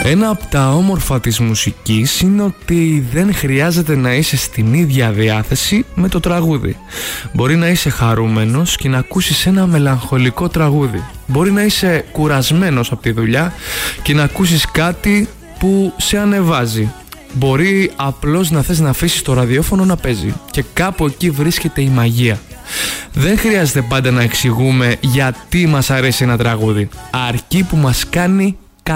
Ένα από τα όμορφα της μουσικής είναι ότι δεν χρειάζεται να είσαι στην ίδια διάθεση με το τραγούδι. Μπορεί να είσαι χαρούμενος και να ακούσεις ένα μελαγχολικό τραγούδι. Μπορεί να είσαι κουρασμένος από τη δουλειά και να ακούσεις κάτι που σε ανεβάζει. Μπορεί απλώς να θες να αφήσεις το ραδιόφωνο να παίζει και κάπου εκεί βρίσκεται η μαγεία. Δεν χρειάζεται πάντα να εξηγούμε γιατί μας αρέσει ένα τραγούδι, αρκεί που μας κάνει